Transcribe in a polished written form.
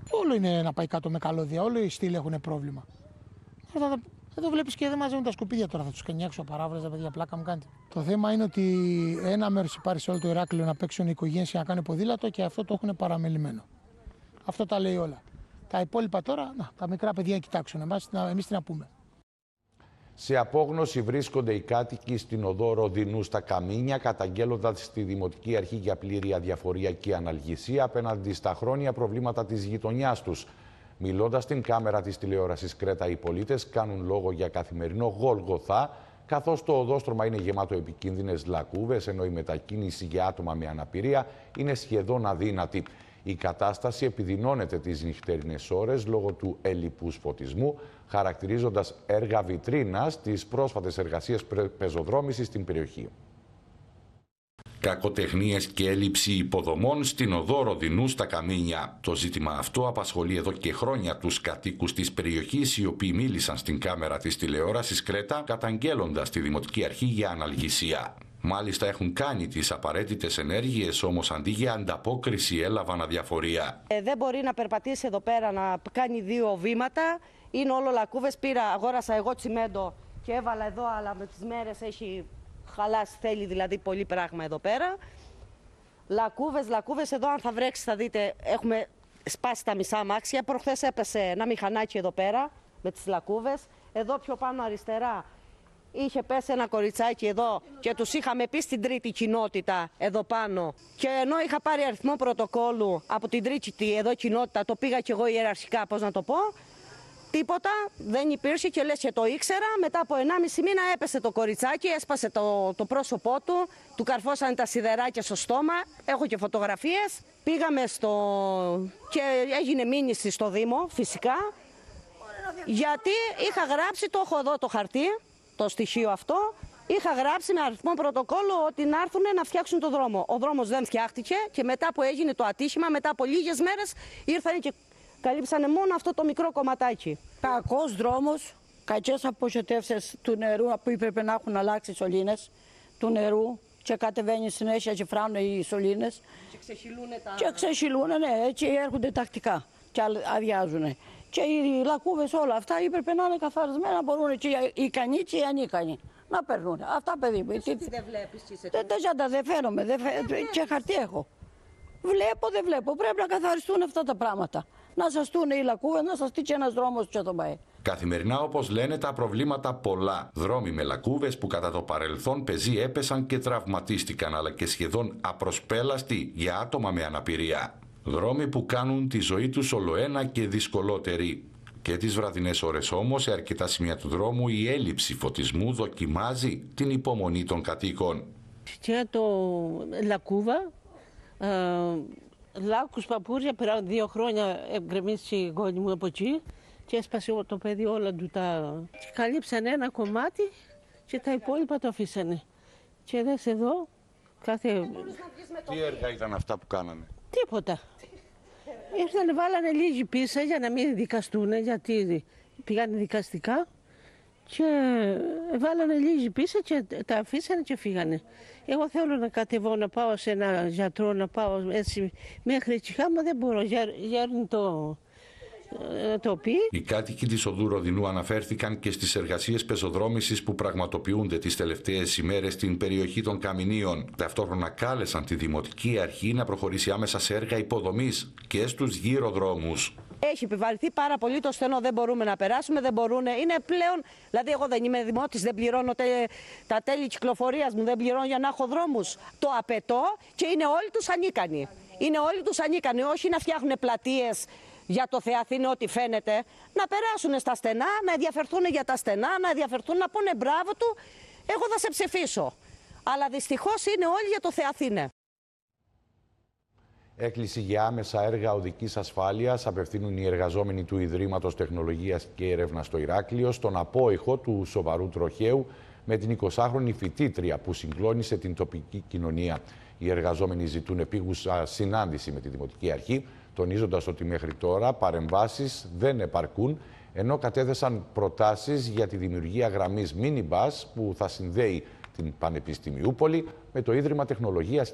Όλο είναι να πάει κάτω με καλώδια, όλοι οι στήλοι έχουν πρόβλημα. Εδώ βλέπεις και δεν μαζεύουν τα σκουπίδια τώρα, θα τους κενιάξω παράβραζα, παιδιά, πλάκα μου κάνετε. Το θέμα είναι ότι ένα μέρος υπάρχει σε όλο το Ηράκλειο να παίξουν οι οικογένειες και να κάνουν ποδήλατο και αυτό το έχουν παραμελημένο. Αυτό τα λέει όλα. Τα υπόλοιπα τώρα, τα μικρά παιδιά κοιτάξουν, εμείς τι να πούμε. Σε απόγνωση βρίσκονται οι κάτοικοι στην οδό Ροδινού στα Καμίνια, καταγγέλλοντας στη Δημοτική Αρχή για πλήρη αδιαφορία και αναλγησία απέναντι στα χρόνια προβλήματα της γειτονιάς τους. Μιλώντας στην κάμερα της τηλεόρασης Κρέτα, οι πολίτες κάνουν λόγο για καθημερινό γολγοθά, καθώς το οδόστρωμα είναι γεμάτο επικίνδυνες λακκούβες, ενώ η μετακίνηση για άτομα με αναπηρία είναι σχεδόν αδύνατη. Η κατάσταση επιδεινώνεται τις νυχτερινές ώρες λόγω του ελλειπούς φωτισμού, χαρακτηρίζοντας έργα βιτρίνας τις πρόσφατες εργασίες πεζοδρόμησης στην περιοχή. Κακοτεχνίες και έλλειψη υποδομών στην οδό Ροδινού στα Καμίνια. Το ζήτημα αυτό απασχολεί εδώ και χρόνια τους κατοίκους της περιοχής, οι οποίοι μίλησαν στην κάμερα της τηλεόρασης Κρέτα, καταγγέλλοντας τη Δημοτική Αρχή για αναλγησία. Μάλιστα έχουν κάνει τις απαραίτητες ενέργειες, όμως αντί για ανταπόκριση έλαβαν αδιαφορία. Δεν μπορεί να περπατήσει εδώ πέρα, να κάνει 2 βήματα. Είναι όλο λακκούβες. Αγόρασα εγώ τσιμέντο και έβαλα εδώ, αλλά με τις μέρες έχει χαλάσει, θέλει δηλαδή πολύ πράγμα εδώ πέρα. Λακκούβες εδώ, αν θα βρέξει θα δείτε, έχουμε σπάσει τα μισά αμάξια. Προχθές έπεσε ένα μηχανάκι εδώ πέρα με τις λακκούβες. Εδώ πιο πάνω αριστερά είχε πέσει ένα κοριτσάκι εδώ και τους είχαμε πει στην τρίτη κοινότητα εδώ πάνω. Και ενώ είχα πάρει αριθμό πρωτοκόλλου από την τρίτη εδώ κοινότητα, το πήγα κι εγώ ιεραρχικά, πώς να το πω, τίποτα δεν υπήρχε και λες και το ήξερα. Μετά από 1,5 μήνα έπεσε το κοριτσάκι, έσπασε το πρόσωπό του καρφώσανε τα σιδεράκια στο στόμα, έχω και φωτογραφίες. Πήγαμε και έγινε μήνυση στο Δήμο φυσικά, γιατί είχα γράψει, το έχω εδώ το χαρτί, το στοιχείο αυτό, είχα γράψει με αριθμό πρωτοκόλλου ότι να έρθουν να φτιάξουν το δρόμο. Ο δρόμος δεν φτιάχτηκε και μετά που έγινε το ατύχημα, μετά από λίγες μέρες ήρθαν και καλύψανε μόνο αυτό το μικρό κομματάκι. Κακός δρόμος, κακές αποχετεύσεις του νερού που έπρεπε να έχουν αλλάξει οι σωλήνες του νερού και κατεβαίνει συνέχεια και φράνουν οι σωλήνες. Και ξεχυλούνε ναι, έτσι έρχονται τακτικά και αδειάζουν. Και οι λακκούβες όλα αυτά έπρεπε να είναι καθαρισμένα, να μπορούν και οι ικανοί και οι ανίκανοι να περνούν. Αυτά παιδί μου. Εσύ δεν βλέπεις, είσαι δεν φαίνομαι, και χαρτί έχω. Δεν βλέπω. Πρέπει να καθαριστούν αυτά τα πράγματα. Να σαστούν οι λακκούβες, να σαστεί και ένας δρόμος και το πάει. Καθημερινά, όπως λένε, τα προβλήματα πολλά. Δρόμοι με λακκούβες που κατά το παρελθόν πεζοί έπεσαν και τραυματίστηκαν, αλλά και σχεδόν απροσπέλαστοι για άτομα με αναπηρία. Δρόμοι που κάνουν τη ζωή τους ολοένα και δυσκολότερη. Και τις βραδινές ώρες όμως, σε αρκετά σημεία του δρόμου, η έλλειψη φωτισμού δοκιμάζει την υπομονή των κατοίκων. Και το λακκούβα, λάκκους παπούρια, πέρα 2 χρόνια γκρεμίσει η γόνη μου από εκεί και έσπασε το παιδί όλα του και καλύψανε ένα κομμάτι και τα υπόλοιπα το αφήσανε. Και δες εδώ, Τι έργα ήταν αυτά που κάνανε? Τίποτα. Ήρθανε, βάλανε λίγη πίσα για να μην δικαστούν, γιατί πήγανε δικαστικά και βάλανε λίγη πίσα και τα αφήσανε και φύγανε. Εγώ θέλω να κατεβώ, να πάω σε ένα γιατρό, να πάω έτσι μέχρι Τσιχάμα, δεν μπορώ, για το πει. Οι κάτοικοι της οδού Ροδινού αναφέρθηκαν και στις εργασίες πεζοδρόμησης που πραγματοποιούνται τις τελευταίες ημέρες στην περιοχή των Καμινίων. Ταυτόχρονα κάλεσαν τη Δημοτική Αρχή να προχωρήσει άμεσα σε έργα υποδομής και στους γύρω δρόμους. Έχει επιβαρυνθεί πάρα πολύ το στενό, δεν μπορούμε να περάσουμε, δεν μπορούν. Είναι πλέον, δηλαδή εγώ δεν είμαι δημότης, δεν πληρώνω τα τέλη κυκλοφορίας μου, δεν πληρώνω για να έχω δρόμους. Το απαιτώ και είναι όλοι τους ανίκανοι. Είναι όλοι τους ανίκανοι, όχι να φτιάχνουν πλατείες για το Θεαθήνο, ό,τι φαίνεται, να περάσουν στα στενά, να ενδιαφερθούν για τα στενά, να ενδιαφερθούν να πούνε μπράβο του, εγώ θα σε ψηφίσω. Αλλά δυστυχώς είναι όλοι για το Θεαθήνε. Έκκληση για άμεσα έργα οδικής ασφάλειας απευθύνουν οι εργαζόμενοι του Ιδρύματος Τεχνολογίας και Έρευνας στο Ηράκλειο στον απόϊχο του σοβαρού τροχαίου με την 20χρονη φοιτήτρια που συγκλώνησε την τοπική κοινωνία. Οι εργαζόμενοι ζητούν επίγουσα συνάντηση με τη Δημοτική Αρχή, τονίζοντας ότι μέχρι τώρα παρεμβάσεις δεν επαρκούν, ενώ κατέθεσαν προτάσεις για τη δημιουργία γραμμής minibus που θα συνδέει την Πανεπιστημιούπολη με το Ίδρυμα Τεχνολογίας